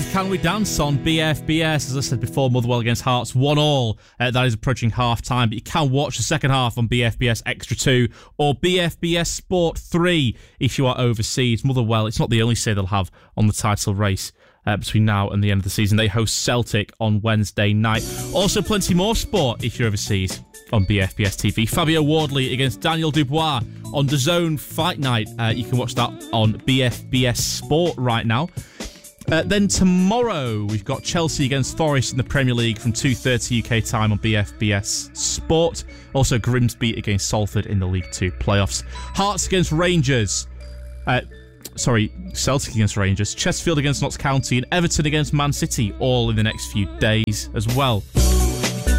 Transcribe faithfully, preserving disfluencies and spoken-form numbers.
Can We Dance on B F B S. As I said before, Motherwell against Hearts, one all. Uh, that is approaching half-time, but you can watch the second half on B F B S Extra two or B F B S Sport three if you are overseas. Motherwell, it's not the only say they'll have on the title race uh, between now and the end of the season. They host Celtic on Wednesday night. Also, plenty more sport if you're overseas on B F B S T V. Fabio Wardley against Daniel Dubois on D A Z N Fight Night. Uh, you can watch that on B F B S Sport right now. Uh, then tomorrow, we've got Chelsea against Forest in the Premier League from two thirty U K time on B F B S Sport. Also, Grimsby against Salford in the League Two playoffs. Hearts against Rangers. Uh, sorry, Celtic against Rangers. Chesterfield against Notts County and Everton against Man City, all in the next few days as well.